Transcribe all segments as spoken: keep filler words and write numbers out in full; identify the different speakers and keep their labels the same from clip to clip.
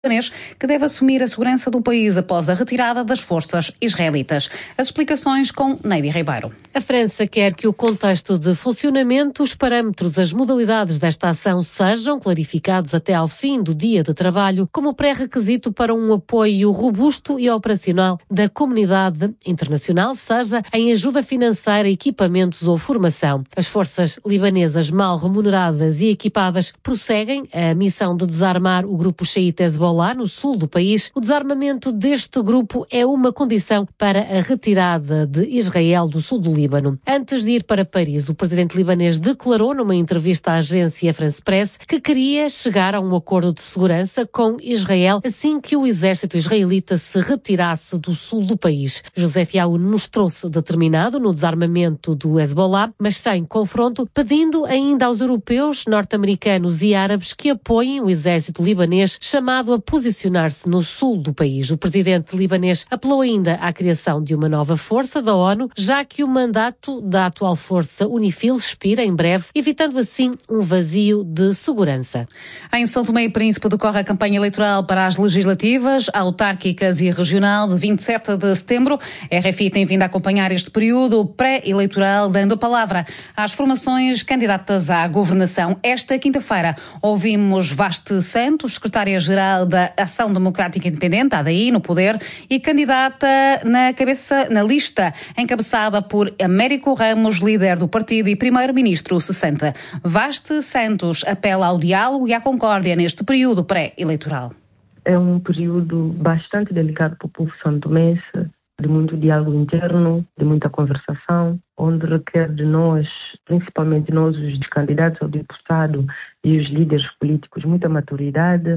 Speaker 1: que deve assumir a segurança do país após a retirada das forças israelitas. As explicações com Neide Ribeiro.
Speaker 2: A França quer que o contexto de funcionamento, os parâmetros, as modalidades desta ação sejam clarificados até ao fim do dia de trabalho como pré-requisito para um apoio robusto e operacional da comunidade internacional, seja em ajuda financeira, equipamentos ou formação. As forças libanesas mal remuneradas e equipadas prosseguem a missão de desarmar o grupo xiita Hezbollah no sul do país. O desarmamento deste grupo é uma condição para a retirada de Israel do sul do Líbano. Antes de ir para Paris, o presidente libanês declarou numa entrevista à agência France Press que queria chegar a um acordo de segurança com Israel assim que o exército israelita se retirasse do sul do país. Joseph Aoun mostrou-se determinado no desarmamento do Hezbollah, mas sem confronto, pedindo ainda aos europeus, norte-americanos e árabes que apoiem o exército libanês, chamado a posicionar-se no sul do país. O presidente libanês apelou ainda à criação de uma nova força da ONU, já que o mandato da atual força UNIFIL expira em breve, evitando assim um vazio de segurança.
Speaker 1: Em São Tomé e Príncipe decorre a campanha eleitoral para as legislativas, autárquicas e regional de vinte e sete de setembro. A R F I tem vindo a acompanhar este período pré-eleitoral, dando a palavra às formações candidatas à governação. Esta quinta-feira ouvimos Vaste Santos, secretária-geral da Ação Democrática Independente, A D I, no poder, e candidata na cabeça, na lista, encabeçada por Américo Ramos, líder do partido e primeiro-ministro sessenta. Vaste Santos apela ao diálogo e à concórdia neste período pré-eleitoral.
Speaker 3: É um período bastante delicado para o povo santomense, de muito diálogo interno, de muita conversação, onde requer de nós, principalmente nós, os candidatos ao deputado e os líderes políticos, muita maturidade,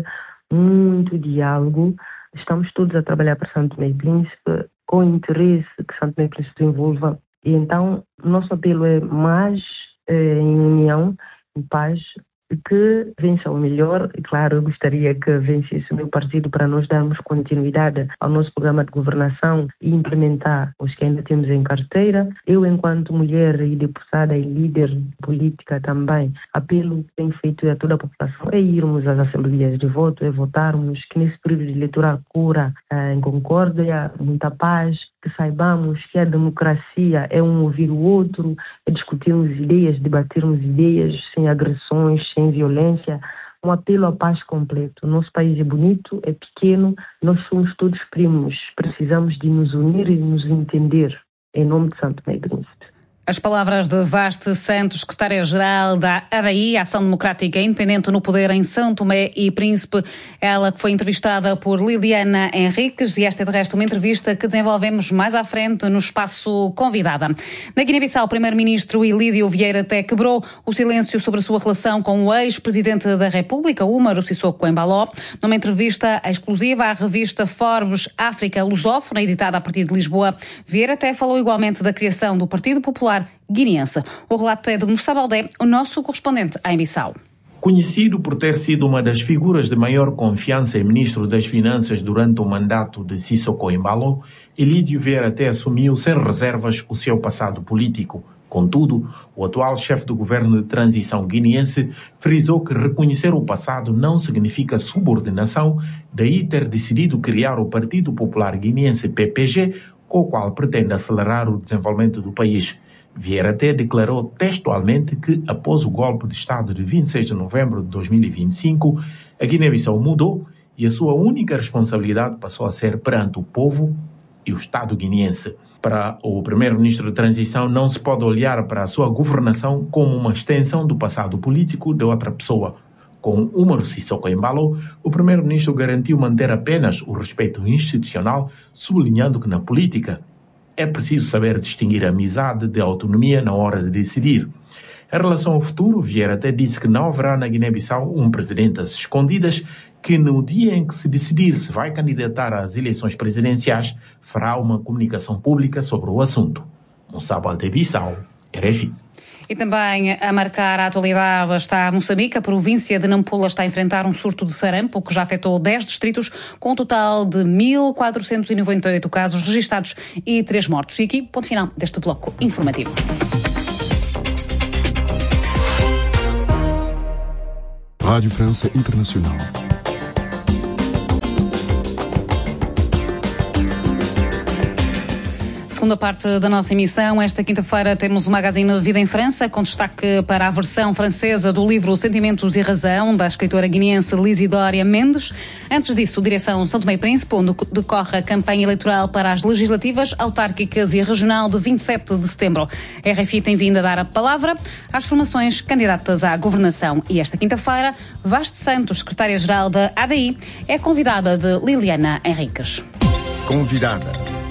Speaker 3: muito diálogo. Estamos todos a trabalhar para São Tomé e Príncipe, com interesse que São Tomé e Príncipe se envolva. E então, o nosso apelo é mais eh, em união, em paz, e que vença o melhor. E claro, eu gostaria que vencesse o meu partido para nós darmos continuidade ao nosso programa de governação e implementar os que ainda temos em carteira. Eu, enquanto mulher e deputada e líder política também, apelo que tenho feito a toda a população é irmos às assembleias de voto, é votarmos, que nesse período eleitoral cura eh, em concórdia, muita paz, que saibamos que a democracia é um ouvir o outro, é discutirmos ideias, debatermos ideias sem agressões, sem violência, um apelo à paz completo. O nosso país é bonito, é pequeno, nós somos todos primos, precisamos de nos unir e nos entender, em nome de São Tomé e Príncipe.
Speaker 1: As palavras de Vaste Santos, secretária-geral da A D I, Ação Democrática Independente no Poder em São Tomé e Príncipe. Ela que foi entrevistada por Liliana Henriques, e esta é de resto uma entrevista que desenvolvemos mais à frente no espaço Convidada. Na Guiné-Bissau, o primeiro-ministro Ilídio Vieira até quebrou o silêncio sobre a sua relação com o ex-presidente da República, Umaro Sissoko Embaló. Numa entrevista exclusiva à revista Forbes África Lusófona, editada a partir de Lisboa, Vieira até falou igualmente da criação do Partido Popular guineense. O relato é de Moussa Baldé, o nosso correspondente em Bissau.
Speaker 4: Conhecido por ter sido uma das figuras de maior confiança em ministro das Finanças durante o mandato de Sissoko Embaló, Ilídio Vieira até assumiu sem reservas o seu passado político. Contudo, o atual chefe do governo de transição guineense frisou que reconhecer o passado não significa subordinação, daí ter decidido criar o Partido Popular Guineense P P G, com o qual pretende acelerar o desenvolvimento do país. Vieira até declarou textualmente que, após o golpe de Estado de vinte e seis de novembro de dois mil e vinte e cinco, a Guiné-Bissau mudou e a sua única responsabilidade passou a ser perante o povo e o Estado guineense. Para o primeiro-ministro de transição, não se pode olhar para a sua governação como uma extensão do passado político de outra pessoa. Com Umaro Sissoko Embaló, o primeiro-ministro garantiu manter apenas o respeito institucional, sublinhando que na política é preciso saber distinguir a amizade de autonomia na hora de decidir. Em relação ao futuro, Vieira até disse que não haverá na Guiné-Bissau um presidente às escondidas, que no dia em que se decidir se vai candidatar às eleições presidenciais, fará uma comunicação pública sobre o assunto. Moussa Baldé, Bissau, R F I.
Speaker 1: E também a marcar a atualidade está Moçambique. A província de Nampula está a enfrentar um surto de sarampo que já afetou dez distritos, com um total de mil quatrocentos e noventa e oito casos registados e três mortos. E aqui, ponto final deste bloco informativo.
Speaker 5: Rádio França Internacional.
Speaker 1: segunda parte da nossa emissão. Esta quinta-feira temos o magazine Vida em França, com destaque para a versão francesa do livro Sentimentos e Razão, da escritora guineense Lisidória Mendes. Antes disso, direção São Tomé e Príncipe, onde decorre a campanha eleitoral para as legislativas, autárquicas e regional de vinte e sete de setembro. A R F I tem vindo a dar a palavra às formações candidatas à governação. E esta quinta-feira, Vaz de Santos, secretária-geral da A D I, é convidada de Liliana Henriques.
Speaker 5: Convidada.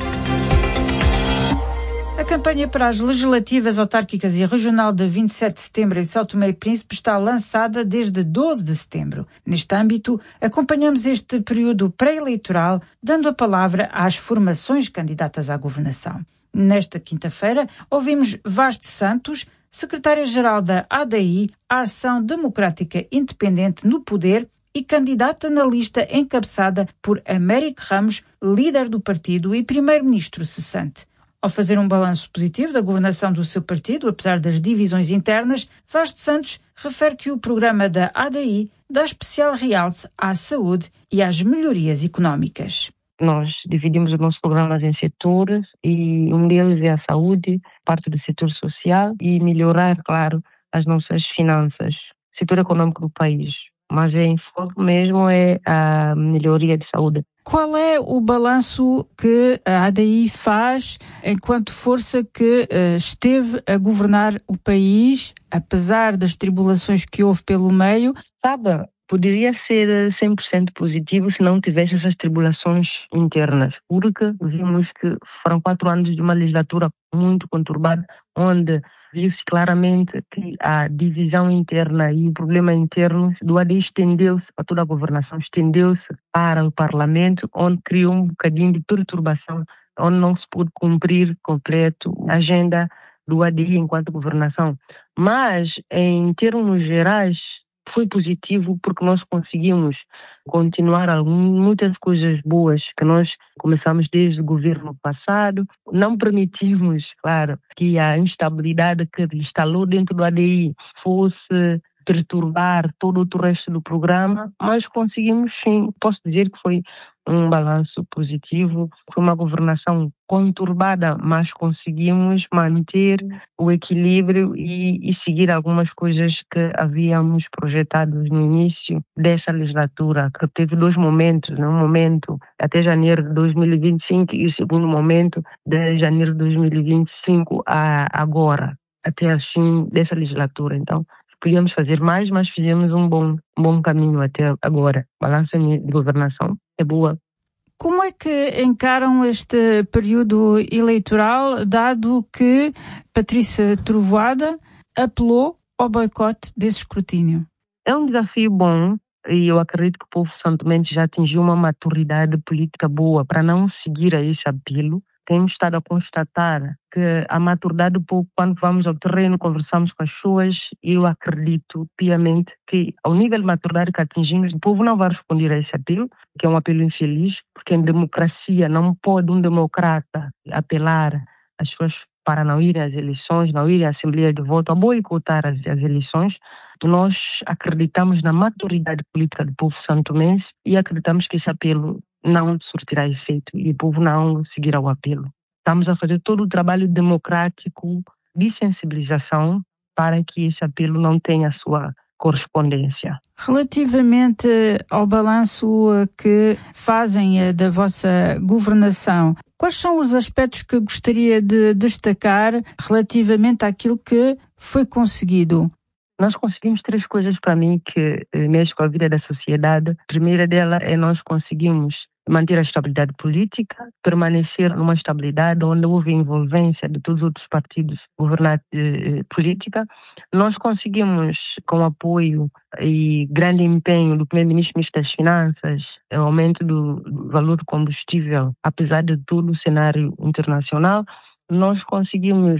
Speaker 6: A campanha para as legislativas autárquicas e regional de vinte e sete de setembro em São Tomé e Príncipe está lançada desde doze de setembro. Neste âmbito, acompanhamos este período pré-eleitoral, dando a palavra às formações candidatas à governação. Nesta quinta-feira, ouvimos Vaz de Santos, secretária-geral da A D I, a Ação Democrática Independente no Poder, e candidata na lista encabeçada por Américo Ramos, líder do partido e primeiro-ministro cessante. Ao fazer um balanço positivo da governação do seu partido, apesar das divisões internas, Vaz de Santos refere que o programa da A D I dá especial realce à saúde e às melhorias económicas.
Speaker 3: Nós dividimos os nossos programas em setores e um deles é a saúde, parte do setor social e melhorar, claro, as nossas finanças, setor econômico do país. Mas em foco mesmo é a melhoria de saúde.
Speaker 6: Qual é o balanço que a A D I faz enquanto força que uh, esteve a governar o país, apesar das tribulações que houve pelo meio?
Speaker 3: Sabe, poderia ser cem por cento positivo se não tivesse essas tribulações internas, porque vimos que foram quatro anos de uma legislatura muito conturbada, onde viu-se claramente que a divisão interna e o problema interno do A D I estendeu-se a toda a governação, estendeu-se para o Parlamento, onde criou um bocadinho de perturbação, onde não se pôde cumprir completo a agenda do A D I enquanto governação. Mas, em termos gerais, foi positivo porque nós conseguimos continuar algumas, muitas coisas boas que nós começamos desde o governo passado. Não permitimos, claro, que a instabilidade que instalou dentro do A D I fosse perturbar todo o resto do programa, mas conseguimos sim, posso dizer que foi um balanço positivo, foi uma governação conturbada, mas conseguimos manter o equilíbrio e, e seguir algumas coisas que havíamos projetado no início dessa legislatura, que teve dois momentos, né? Um momento até janeiro de dois mil e vinte e cinco e o segundo momento de janeiro de dois mil e vinte e cinco a agora, até assim dessa legislatura. Então, podíamos fazer mais, mas fizemos um bom, um bom caminho até agora. Balança de governação é boa.
Speaker 6: Como é que encaram este período eleitoral, dado que Patrícia Trovoada apelou ao boicote desse escrutínio?
Speaker 3: É um desafio bom e eu acredito que o povo santomense já atingiu uma maturidade política boa para não seguir a esse apelo. Temos estado a constatar que a maturidade do povo, quando vamos ao terreno, conversamos com as pessoas, eu acredito piamente que ao nível de maturidade que atingimos, o povo não vai responder a esse apelo, que é um apelo infeliz, porque em democracia não pode um democrata apelar às pessoas para não irem às eleições, não irem à Assembleia de Voto, a boicotar as, as eleições. Nós acreditamos na maturidade política do povo santomense e acreditamos que esse apelo não surtirá efeito e o povo não seguirá o apelo. Estamos a fazer todo o trabalho democrático de sensibilização para que esse apelo não tenha a sua correspondência.
Speaker 6: Relativamente ao balanço que fazem da vossa governação, quais são os aspectos que gostaria de destacar relativamente àquilo que foi conseguido?
Speaker 3: Nós conseguimos três coisas para mim que mexem com a vida da sociedade. A primeira dela é nós conseguimos manter a estabilidade política, permanecer numa estabilidade onde houve envolvência de todos os outros partidos governantes eh, política. Nós conseguimos, com apoio e grande empenho do primeiro-ministro das Finanças, o aumento do, do valor do combustível, apesar de todo o cenário internacional, nós conseguimos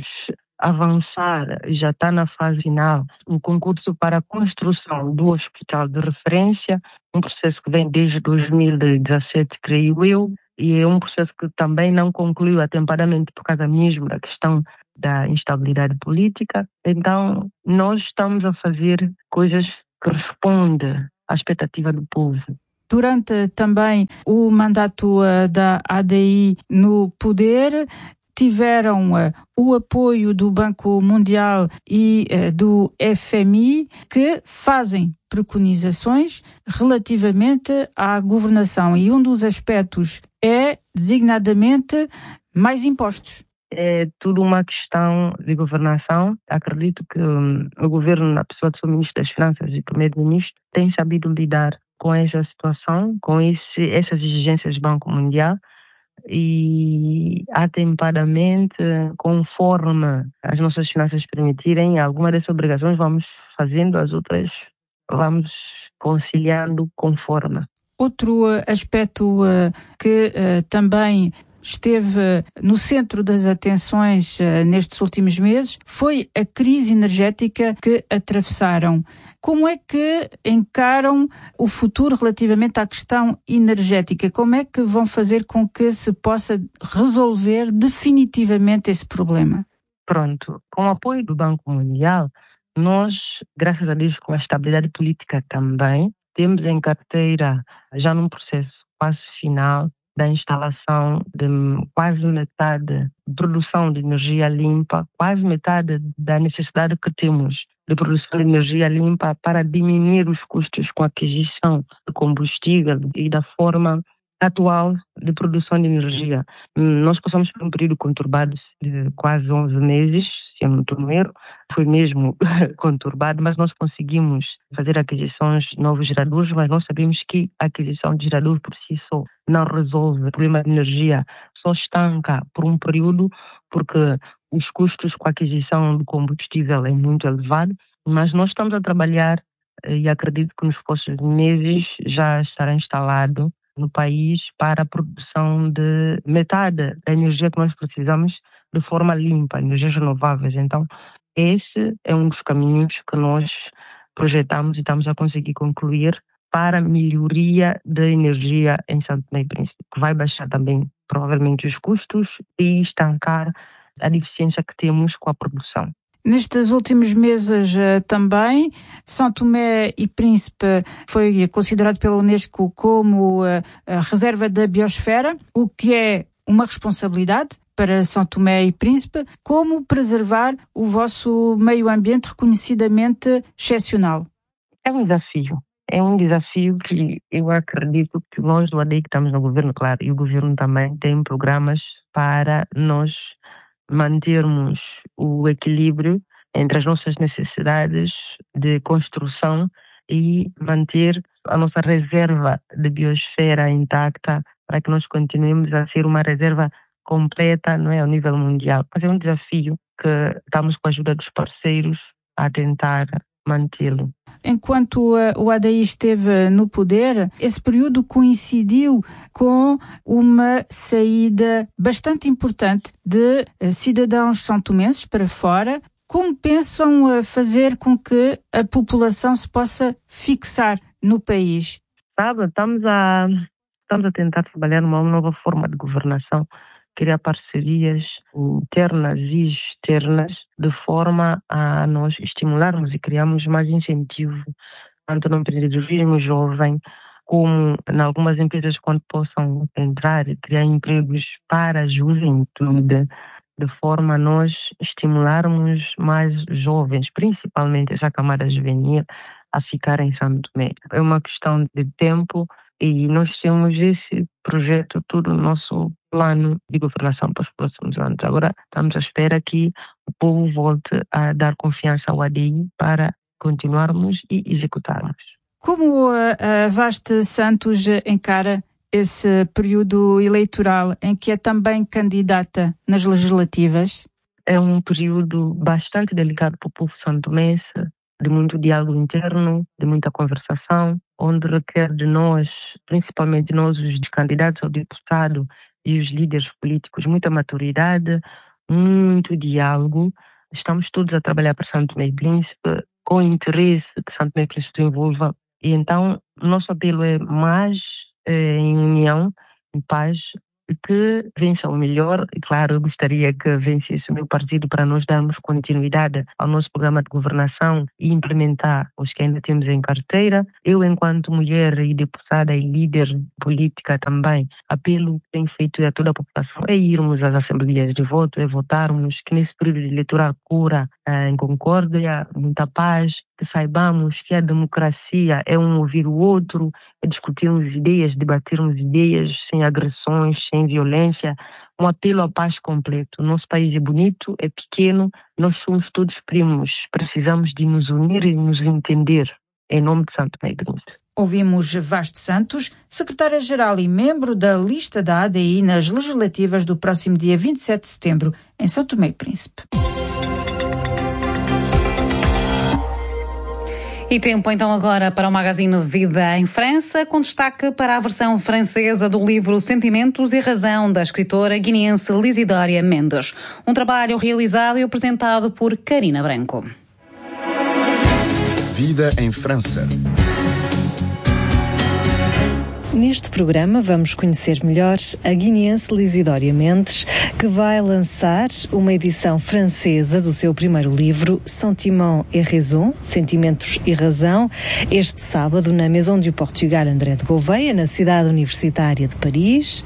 Speaker 3: avançar, já está na fase final, um concurso para a construção do hospital de referência, um processo que vem desde dois mil e dezassete, creio eu, e é um processo que também não concluiu atempadamente por causa mesmo da questão da instabilidade política. Então, nós estamos a fazer coisas que respondem à expectativa do povo.
Speaker 6: Durante também o mandato uh, da A D I no poder, tiveram uh, o apoio do Banco Mundial e uh, do F M I, que fazem preconizações relativamente à governação. E um dos aspectos é, designadamente, mais impostos.
Speaker 3: É tudo uma questão de governação. Acredito que um, o governo, na pessoa do seu ministro das Finanças e primeiro-ministro, tem sabido lidar com essa situação, com esse, essas exigências do Banco Mundial, e atempadamente, conforme as nossas finanças permitirem, algumas dessas obrigações vamos fazendo, as outras vamos conciliando conforme.
Speaker 6: Outro aspecto uh, que uh, também esteve no centro das atenções uh, nestes últimos meses foi a crise energética que atravessaram. Como é que encaram o futuro relativamente à questão energética? Como é que vão fazer com que se possa resolver definitivamente esse problema?
Speaker 3: Pronto, com o apoio do Banco Mundial, nós, graças a Deus, com a estabilidade política também, temos em carteira, já num processo quase final, da instalação de quase metade de produção de energia limpa, quase metade da necessidade que temos de produção de energia limpa para diminuir os custos com a aquisição de combustível e da forma atual de produção de energia. Nós passamos por um período conturbado de quase onze meses, se eu não estou no erro, foi mesmo conturbado, mas nós conseguimos fazer aquisições de novos geradores, mas nós sabemos que a aquisição de geradores por si só não resolve o problema de energia, só estanca por um período, porque os custos com a aquisição de combustível é muito elevado, mas nós estamos a trabalhar e acredito que nos próximos meses já estará instalado no país para a produção de metade da energia que nós precisamos de forma limpa, energias renováveis. Então, esse é um dos caminhos que nós projetamos e estamos a conseguir concluir para a melhoria da energia em Santo Tomé e Príncipe, que vai baixar também, provavelmente, os custos e estancar a deficiência que temos com a produção.
Speaker 6: Nestes últimos meses também, São Tomé e Príncipe foi considerado pela Unesco como a reserva da biosfera, o que é uma responsabilidade para São Tomé e Príncipe. Como preservar o vosso meio ambiente reconhecidamente excepcional?
Speaker 3: É um desafio. É um desafio que eu acredito que nós do A D I, que estamos no governo, claro, e o governo também tem programas para nós mantermos o equilíbrio entre as nossas necessidades de construção e manter a nossa reserva de biosfera intacta para que nós continuemos a ser uma reserva completa, não é, ao nível mundial. Mas é um desafio que estamos com a ajuda dos parceiros a tentar mantê-lo.
Speaker 6: Enquanto o A D I esteve no poder, esse período coincidiu com uma saída bastante importante de cidadãos são-tomenses para fora. Como pensam fazer com que a população se possa fixar no país?
Speaker 3: Sabe, estamos a, estamos a tentar trabalhar numa nova forma de governação, criar parcerias internas e externas, de forma a nós estimularmos e criarmos mais incentivo, tanto no empreendedorismo jovem, como em algumas empresas, quando possam entrar e criar empregos para a juventude, de forma a nós estimularmos mais jovens, principalmente essa camada juvenil, a ficar em São Tomé. É uma questão de tempo e nós temos esse projeto, todo o nosso plano de governação para os próximos anos. Agora estamos à espera que o povo volte a dar confiança ao A D I para continuarmos e executarmos.
Speaker 6: Como a Vaste Santos encara esse período eleitoral em que é também candidata nas legislativas?
Speaker 3: É um período bastante delicado para o povo santomense, de muito diálogo interno, de muita conversação, onde requer de nós, principalmente nós, os candidatos ao deputado e os líderes políticos, muita maturidade, muito diálogo. Estamos todos a trabalhar para Santo Tomé e Príncipe, com interesse que Santo Tomé e Príncipe se envolva. E então, o nosso apelo é mais eh, em união, em paz, que vença o melhor. E claro, eu gostaria que vencesse o meu partido para nós darmos continuidade ao nosso programa de governação e implementar os que ainda temos em carteira. Eu, enquanto mulher e deputada e líder política também, apelo que tenho feito a toda a população é irmos às assembleias de voto, é votarmos, que nesse período eleitoral cura eh, em concórdia, muita paz, que saibamos que a democracia é um ouvir o outro, é discutirmos ideias, debatermos ideias sem agressões, sem violência, um apelo à paz completo. O nosso país é bonito, é pequeno, nós somos todos primos, precisamos de nos unir e nos entender, em nome de Santo Tomé e Príncipe.
Speaker 6: Ouvimos Vaz Santos, secretária-geral e membro da lista da A D I nas legislativas do próximo dia vinte e sete de setembro, em São Tomé e Príncipe.
Speaker 1: E tempo então agora para o Magazine Vida em França, com destaque para a versão francesa do livro Sentimentos e Razão, da escritora guineense Lisidória Mendes. Um trabalho realizado e apresentado por Karina Branco.
Speaker 5: Vida em França.
Speaker 7: Neste programa vamos conhecer melhor a guineense Lisidória Mendes, que vai lançar uma edição francesa do seu primeiro livro, Sentiments et Raison, Sentimentos e Razão, este sábado na Maison du Portugal André de Gouveia, na cidade universitária de Paris.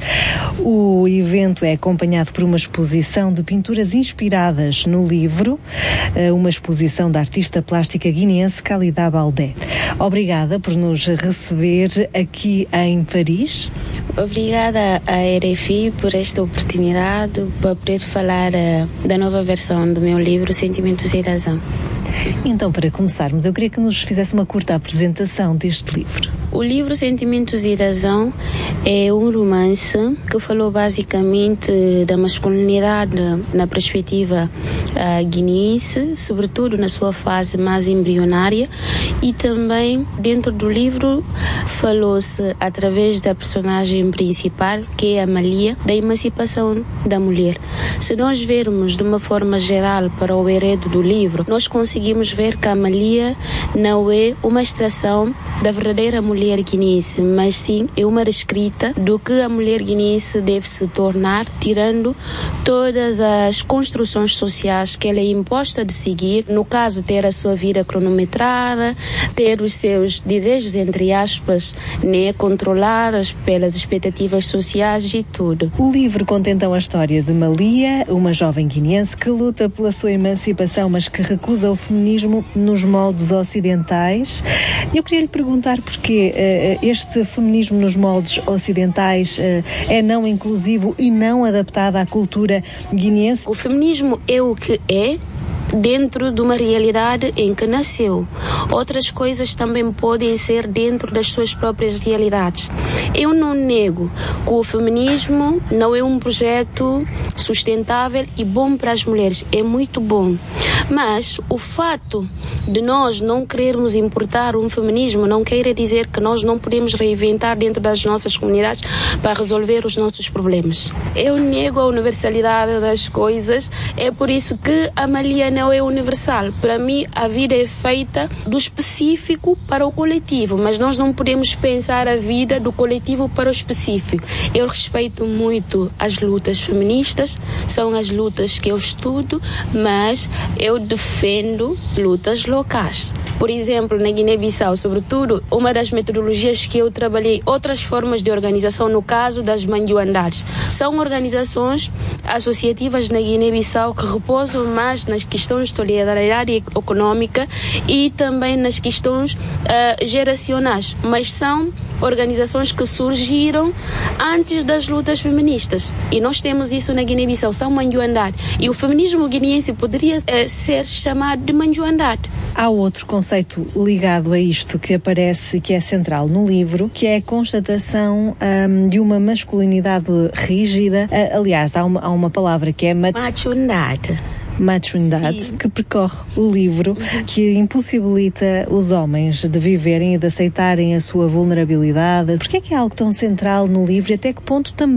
Speaker 7: O evento é acompanhado por uma exposição de pinturas inspiradas no livro, uma exposição da artista plástica guineense Khalida Baldé. Obrigada por nos receber aqui em Paris.
Speaker 8: Obrigada à R F I por esta oportunidade para poder falar uh, da nova versão do meu livro Sentimentos e Razão.
Speaker 7: Então, para começarmos, eu queria que nos fizesse uma curta apresentação deste livro.
Speaker 8: O livro Sentimentos e Razão é um romance que falou basicamente da masculinidade na perspectiva uh, guineense, sobretudo na sua fase mais embrionária, e também dentro do livro falou-se através da personagem principal, que é a Malia, da emancipação da mulher. Se nós vermos de uma forma geral para o enredo do livro, nós conseguimos ver que a Malia não é uma extração da verdadeira mulher guineense, mas sim é uma reescrita do que a mulher guineense deve se tornar, tirando todas as construções sociais que ela é imposta de seguir, no caso ter a sua vida cronometrada, ter os seus desejos, entre aspas, né, controladas pelas expectativas sociais e tudo.
Speaker 7: O livro conta então a história de Malia, uma jovem guineense que luta pela sua emancipação, mas que recusa o feminismo nos moldes ocidentais. Eu queria lhe perguntar porquê uh, este feminismo nos moldes ocidentais uh, é não inclusivo e não adaptado à cultura guineense.
Speaker 8: O feminismo é o que é, dentro de uma realidade em que nasceu. Outras coisas também podem ser dentro das suas próprias realidades. Eu não nego que o feminismo não é um projeto sustentável e bom para as mulheres. É muito bom. Mas o fato de nós não querermos importar um feminismo não quer dizer que nós não podemos reinventar dentro das nossas comunidades para resolver os nossos problemas. Eu nego a universalidade das coisas. É por isso que a Malia não é universal. Para mim, a vida é feita do específico para o coletivo, mas nós não podemos pensar a vida do coletivo para o específico. Eu respeito muito as lutas feministas, são as lutas que eu estudo, mas eu defendo lutas locais. Por exemplo, na Guiné-Bissau, sobretudo, uma das metodologias que eu trabalhei, outras formas de organização, no caso das mandiuandades, são organizações associativas na Guiné-Bissau que repousam mais nas questões de solidariedade econômica e também nas questões uh, geracionais, mas são organizações que surgiram antes das lutas feministas, e nós temos isso na Guiné-Bissau, são mandiuandade, e o feminismo guineense poderia uh, ser chamado de mandiuandade.
Speaker 7: Há outro conceito ligado a isto que aparece, que é central no livro, que é a constatação um, de uma masculinidade rígida. Uh, aliás, há uma, há uma palavra que é
Speaker 8: machundade.
Speaker 7: Machundade, sim, que percorre o livro, que impossibilita os homens de viverem e de aceitarem a sua vulnerabilidade. Porquê é que é algo tão central no livro e até que ponto também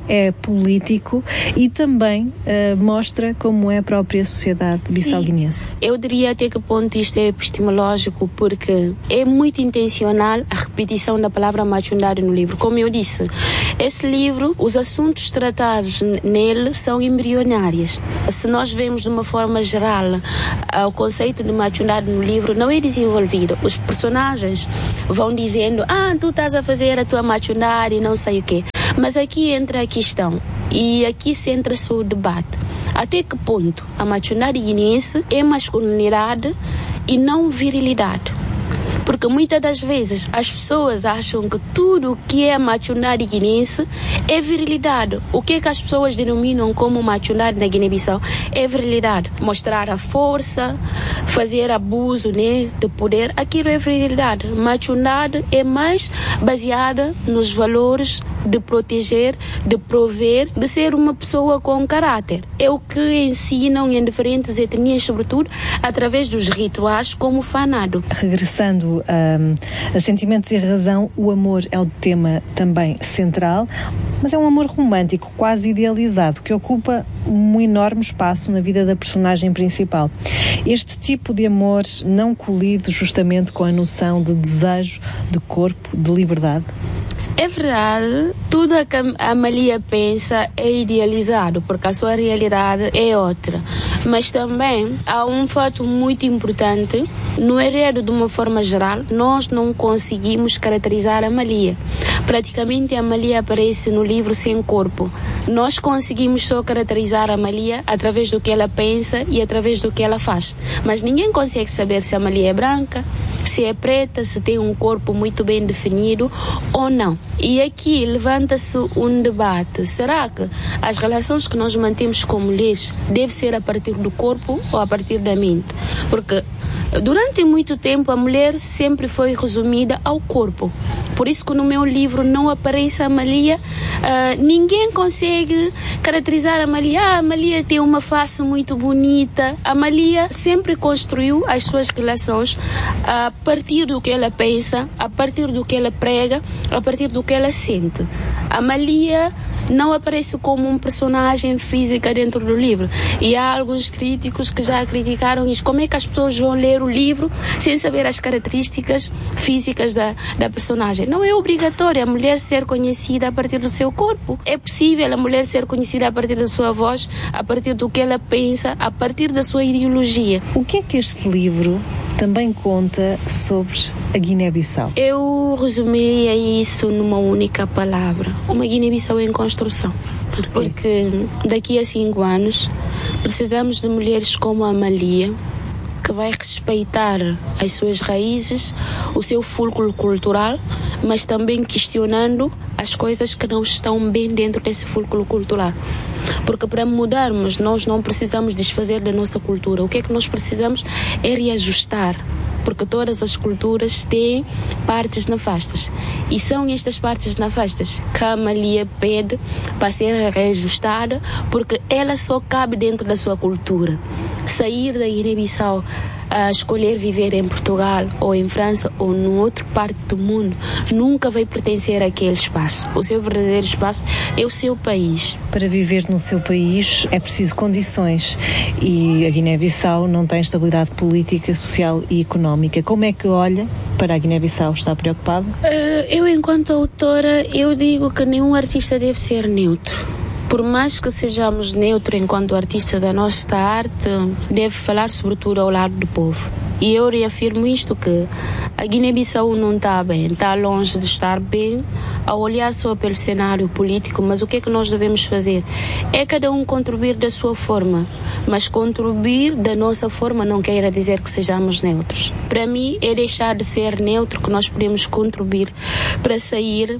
Speaker 7: é político e também uh, mostra como é a própria sociedade bissau-guinense.
Speaker 8: Eu diria até que ponto isto é epistemológico, porque é muito intencional a repetição da palavra machundade no livro. Como eu disse, esse livro, os assuntos tratados nele são embrionários. Se nós vemos de uma forma geral uh, o conceito de machundade no livro, não é desenvolvido. Os personagens vão dizendo, ah, tu estás a fazer a tua machundade e não sei o quê. Mas aqui entra a questão, e aqui centra-se o debate. Até que ponto a machundade guineense é masculinidade e não virilidade? Porque muitas das vezes as pessoas acham que tudo o que é machundade guineense é virilidade. O que é que as pessoas denominam como machundade na Guiné-Bissau é virilidade. Mostrar a força, fazer abuso, né, de poder, aquilo é virilidade. Machundade é mais baseada nos valores de proteger, de prover, de ser uma pessoa com caráter. É o que ensinam em diferentes etnias, sobretudo através dos rituais como o fanado.
Speaker 7: Regressando a, a Sentimentos e Razão, o amor é o tema também central, mas é um amor romântico, quase idealizado, que ocupa um enorme espaço na vida da personagem principal. Este tipo de amor não colide justamente com a noção de desejo, de corpo, de liberdade?
Speaker 8: É verdade, tudo o que a Amália pensa é idealizado, porque a sua realidade é outra. Mas também há um fato muito importante, no enredo de uma forma geral, nós não conseguimos caracterizar a Amália. Praticamente a Amália aparece no livro sem corpo. Nós conseguimos só caracterizar a Amália através do que ela pensa e através do que ela faz. Mas ninguém consegue saber se a Amália é branca, se é preta, se tem um corpo muito bem definido ou não. E aqui levanta-se um debate. Será que as relações que nós mantemos com mulheres devem ser a partir do corpo ou a partir da mente? Porque durante muito tempo a mulher sempre foi resumida ao corpo. Por isso que no meu livro não aparece a Amália. Uh, ninguém consegue caracterizar a Amália. Ah, a Amália tem uma face muito bonita. A Amália sempre construiu as suas relações a partir do que ela pensa, a partir do que ela prega, a partir do que ela sente. A Amália não aparece como um personagem física dentro do livro. E há alguns críticos que já criticaram isso. Como é que as pessoas vão ler o livro sem saber as características físicas da, da personagem? Não é obrigatório a mulher ser conhecida a partir do seu corpo. É possível a mulher ser conhecida a partir da sua voz, a partir do que ela pensa, a partir da sua ideologia.
Speaker 7: O que é que este livro também conta sobre a Guiné-Bissau?
Speaker 8: Eu resumiria isso numa única palavra. Uma Guiné-Bissau em construção. Por Porque daqui a cinco anos precisamos de mulheres como a Amália, que vai respeitar as suas raízes, o seu fulcro cultural, mas também questionando as coisas que não estão bem dentro desse fulcro cultural. Porque para mudarmos, nós não precisamos desfazer da nossa cultura. O que é que nós precisamos é reajustar. Porque todas as culturas têm partes nefastas. E são estas partes nefastas que a Amália pede para ser reajustada, porque ela só cabe dentro da sua cultura. Sair da Guiné-Bissau a escolher viver em Portugal ou em França ou em outra parte do mundo nunca vai pertencer àquele espaço. O seu verdadeiro espaço é o seu país.
Speaker 7: Para viver no seu país é preciso condições e a Guiné-Bissau não tem estabilidade política, social e económica. Como é que olha para a Guiné-Bissau? Está preocupada?
Speaker 8: Uh, eu, enquanto autora, eu digo que nenhum artista deve ser neutro. Por mais que sejamos neutros enquanto artistas, da nossa arte deve falar sobretudo ao lado do povo. E eu reafirmo isto, que a Guiné-Bissau não está bem, está longe de estar bem a olhar só pelo cenário político, mas o que é que nós devemos fazer? É cada um contribuir da sua forma, mas contribuir da nossa forma não quer dizer que sejamos neutros. Para mim é deixar de ser neutro que nós podemos contribuir para sair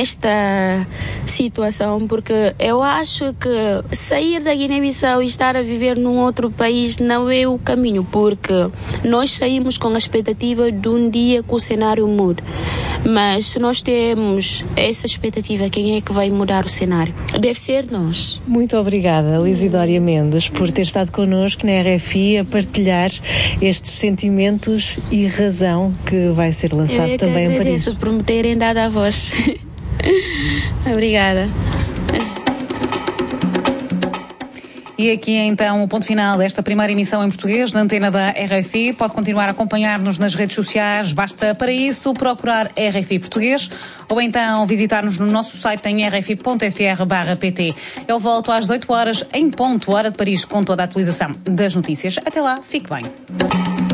Speaker 8: nesta situação, porque eu acho que sair da Guiné-Bissau e estar a viver num outro país não é o caminho, porque nós saímos com a expectativa de um dia que o cenário mude. Mas se nós temos essa expectativa, quem é que vai mudar o cenário? Deve ser nós.
Speaker 7: Muito obrigada, Lisidória Mendes, por ter estado connosco na R F I a partilhar estes sentimentos e razão que vai ser lançado
Speaker 8: Eu
Speaker 7: também em Paris.
Speaker 8: Eu por me terem dado a voz. Obrigada.
Speaker 1: E aqui então o ponto final desta primeira emissão em português na antena da R F I. Pode continuar a acompanhar-nos nas redes sociais. Basta para isso procurar R F I Português ou então visitar-nos no nosso site em r f i ponto f r barra p t. Eu volto às dezoito horas em ponto, hora de Paris, com toda a atualização das notícias. Até lá, fique bem.